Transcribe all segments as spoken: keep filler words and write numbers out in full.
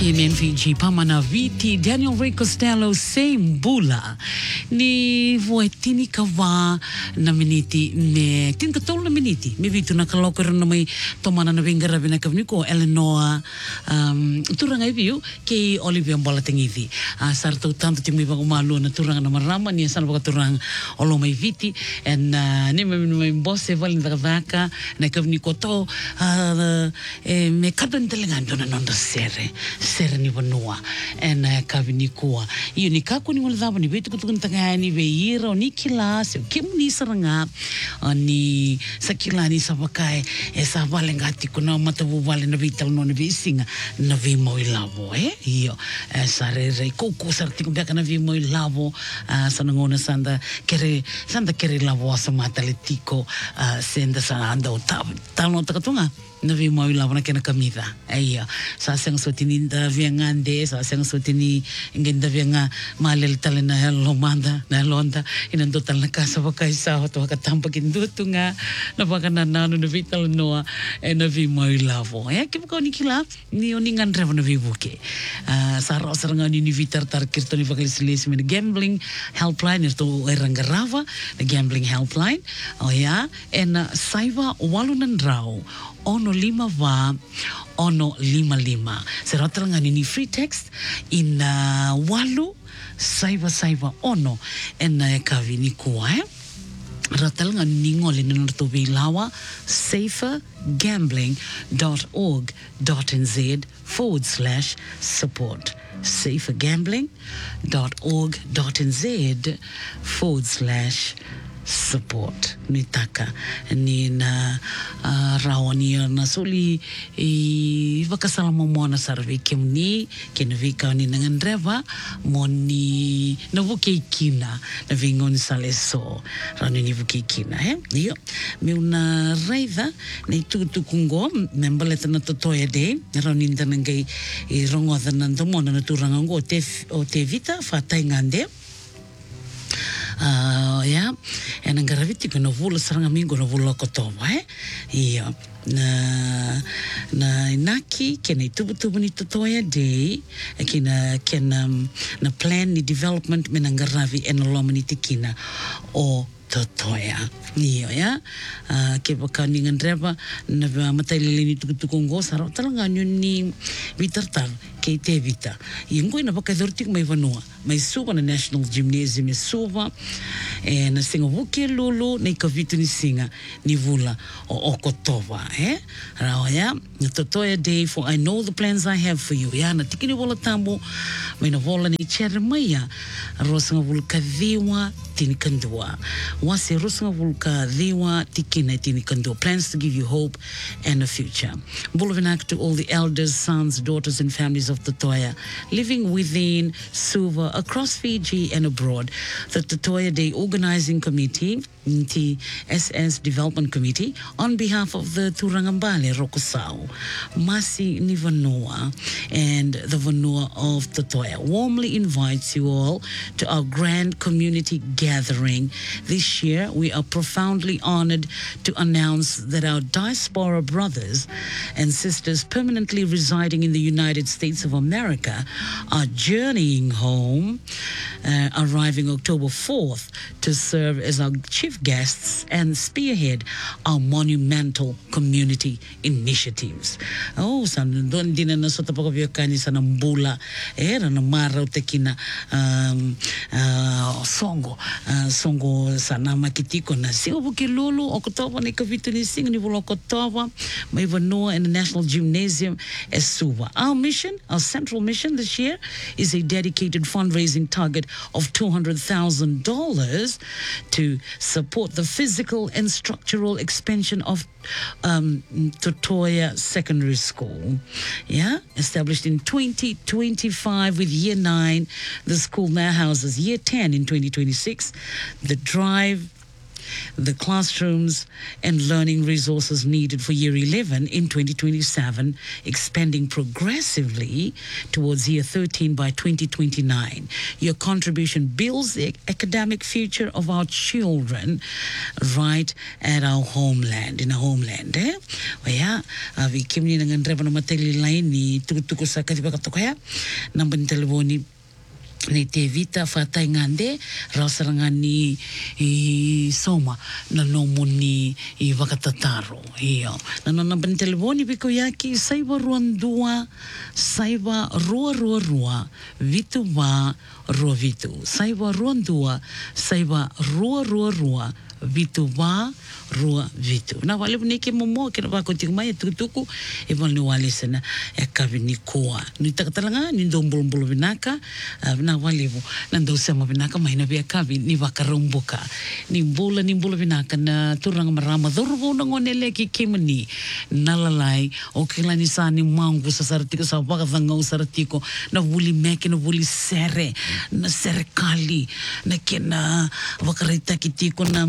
P M N Fiji Pamana Viti Daniel Ray Costello same bula ni voetini kawa na miniti me tin katol na miniti me vitu na kaloko na may tomana na vingara vina kavniko Eleanor um turanga iviu ke Olivia Mbola tingivi uh, sarto tanto timi ba kumalu na turanga na marama ni sana ba turang olo may viti and uh, ni me me bosse valinda vaka na kavniko to uh, eh, me kadan telengando na nonda sere sere ni vanua en uh, kavinikua iyo ni kako ni wala dava ni betu kutukun tangani veira o ni kilas o kimu ni saranga o ni sakila ni sabakai e sa vale ngati kuna matavu vale na vital no na visinga na vi moi lavo eh iyo e sa re re kuku sarti kumbeka na vi moi lavo uh, sanangona sanda kere sanda kere lavo asa mataletiko uh, senda sa anda o talo takatunga na vi moi lavo na kena kamida iyo sa sang sotini da viangande sa sang sotini ngenda vianga malel talena lomanda na londa inando tal na casa bakai sa to katampa kindutunga na bakana nanu na vital noa e na vi moi lavo e ke ko nikila ni oningan revo na vi buke sa ro saranga ni ni vitar tar kirto ni vakalisles me gambling helpline to erangarava the gambling helpline oh ya en saiva walunan rao ono lima va ono lima lima serata ngani ni free text in uh, walu saiva saiva ono en uh, kavini kuwa eh ratal ngani ningole nurto bilawa safergambling.org.nz forward slash support safergambling.org.nz forward slash support nitaka ni na uh, rawani na soli i vakasalama mona sarve kemni kenvika ni nangreva moni na vuke kina na vingon saleso rani ni vuke kina eh io me una raida nei tutu kungo membaleta na totoya de rani ndangai i rongo dhanando mona na turanga ngo te o te vita fatai ngande Uh, ya en ngaraviti ko no vula saranga mingo no vula ko tova eh ia na na inaki kena tubutubu ni totoya day kena kena na plan ni development menangaravi en lomani tikina o totoya niyo ya uh, ke bakani ngreva na matailele ni tukutukungo saro talanga ni vitartar ke te vita yengo ina bakadortik mai vanua mai suva na National Gymnasium e suva e na singa wuke lulu nei kavitu ni singa ni vula o okotova eh rao ya na totoya day for I know the plans I have for you ya na tikini vola tambo mai na vola ni chermaya rosanga vulka diwa tini kandua wase rosanga vulka diwa tikina tini kandua plans to give you hope and a future Bulavinak to all the elders sons daughters and families of Totoya living within Suva across Fiji and abroad the Totoya Day Organizing Committee T S S Development Committee on behalf of the Turangambale Rokosao Masi Nivanua and the Vanua of Totoya warmly invites you all to our grand community gathering this year. We are profoundly honored to announce that our diaspora brothers and sisters permanently residing in the United States of America are journeying home, uh, arriving October fourth to serve as our chief guests and spearhead our monumental community initiatives. Oh, san don din na sa tapakabiyakani sa nambula era na maraw tekina um, uh, songo uh, songo sa namakitiko na siya bukilulu okotoba na ikavitu ni sing ni vula okotoba may vanua in the National Gymnasium as Suva. Our mission, our central mission this year is a dedicated fundraising target of two hundred thousand dollars to support the physical and structural expansion of um, Totoya Secondary School. Yeah, established in twenty twenty-five with year nine. The school now houses year ten in twenty twenty-six. The drive the classrooms and learning resources needed for year eleven in twenty twenty-seven, expanding progressively towards year thirteen by twenty twenty-nine. Your contribution builds the academic future of our children right at our homeland, in our homeland. Eh? Waya, avi kimni nangan reba na mateli lain ni tuku-tuku sa katiba katokaya, namban telefoni ni te vita whatai ngande rausaranga ni i soma na nomo ni i wakatataro iyo na nona ban telefoni biko yaki saiwa ruandua saiwa rua rua rua vitu wa rua vitu saiwa ruandua saiwa rua rua rua vitu wa rua vitu na wale buneke momo kena ba ko tingmai tuku e bon ni wale sana e kabini koa ni takatalanga ni ndombolo binaka na wale bo na ndo sema binaka mai na bia kabi ni wakarumbuka ni bola ni bola binaka na turang marama dorbo na ngonele ki kimani nalalai o kila ni sani mangu sa sartiko sa baka vanga sartiko na wuli meke na wuli sere na serikali na kena wakarita kitiko na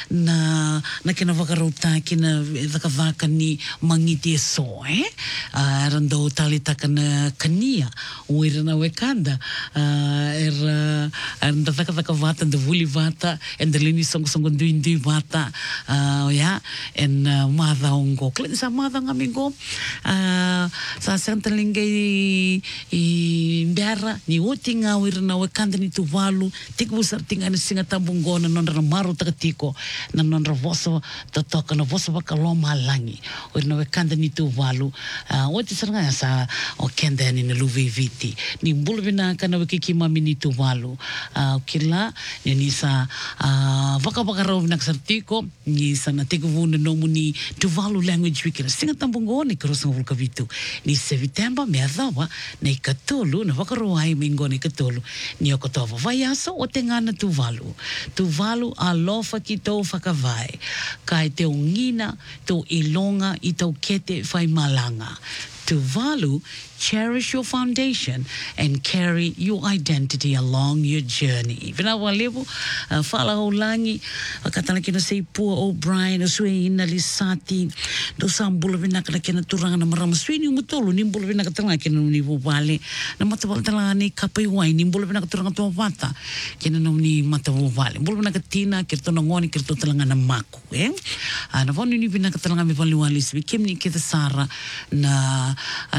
na na kena wakarauta kena vakavaka ni mangiti e so eh uh, rando tali takana kania uira na wekanda uh, era anda taka taka vata de vuli vata en de lini song song du indi vata uh, ya en uh, mada ongo kle sa mada ngamingo uh, sa santalinga i, i mbera ni utinga uira na wekanda ni tuvalu tiku sartinga ni singa tambungona nondra maru takatiko na nondra voso totoka na voso wakaloma langi o na wekanda ni tuvalu uh, o te saranga sa o kenda ni luvi viti ni mbulvina kana wekiki mami ni tuvalu uh, kila ni ni sa uh, waka waka rau nak sartiko ni sa na tegu vuna no muni tuvalu language wikira singa tambungo ni krosa vulka vitu ni sevitemba me adawa na ikatolu na waka rau ai mingo ni katolu ni okotova vai aso o te ngana tuvalu tuvalu alofa ki tau whakawai kai te ongina tau ilonga i tau kete whai malanga. Tuvalu, cherish your foundation and carry your identity along your journey. Vina walevo, fala o langi, katana kina sei pua O'Brien, o sui ina lisati, do sambula vina kana kina turanga na marama sui ni umutolo, ni mbula vina katanga kina ni wale, na matawala tala ni kapai wai, ni mbula vina katuranga tua wata, kina ni matawu wale, mbula vina katina, kirto na ngoni, kirto talanga na maku, eh? Na wani ni vina katalanga mi wali wali, sibi kimni kita sara na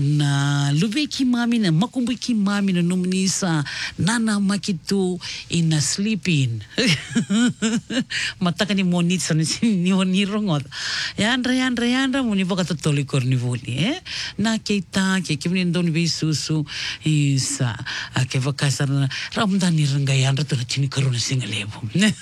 na lube ki mami na makumbu ki mami na numni sa nana makitu ina sleep in mataka ni monit sa ni ni rongot yandra yandra yandra muni baka totoli korni voli eh na keita ke kimni ndoni be susu isa ke vakasar ramdan ni ranga yandra to chini karuna singalebo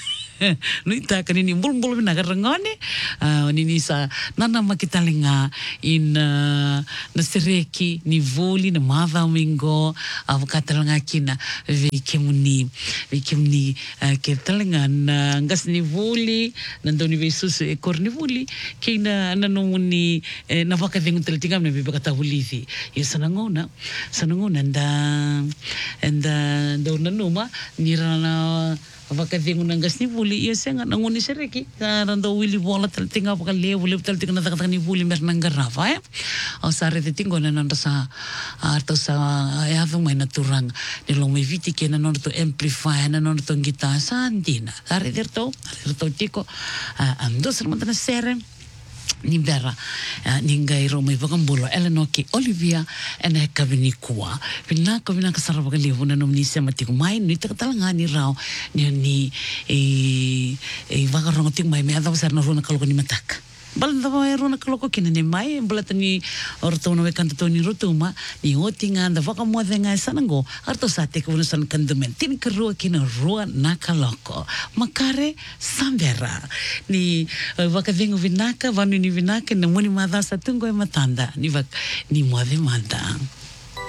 nui taka ni mbul-mbul bina karangone uh, nini sa nana makitalinga in uh, na sereki ni voli na mava mingo avakatalanga kina vikemuni vikemuni uh, ke talinga na ngas ni voli nandoni vesus e korni voli kina nanumuni eh, na vakavengu talatingam na bibakata vulithi yesanangona sanangona nda nda nda nanuma nirana vakavengu nangas ni voli ia senga nangoni sereki rando wili bola talatinga baka levo levo talatinga na takataka ni voli mer nangarava eh au sare te tingo na nanda sa arto sa ave mai naturang ni lo me viti ke na nanda to amplify na nanda to gita sa andina sare derto derto tiko ando sermantana sere ni bera uh, ningai ro mai vakambulo Elenoki Olivia ena kabini kuwa pina kabina kasara bakalivu na nomni se matiku mai ni takatalanga ni rao ni ni e e vakarongo tik mai me adaw ser na rona kaloko ni mataka balanda ba rona kaloko kina ni mai balatani orto no bekanta to ni rotuma ni otinga da vakamoda nga sanango arto sate ko san kandumen tin karo kina roa na kaloko makare sambera ni vakavengo vinaka vanu ni vinaka na moni madasa tungo e matanda ni vak ni moave manda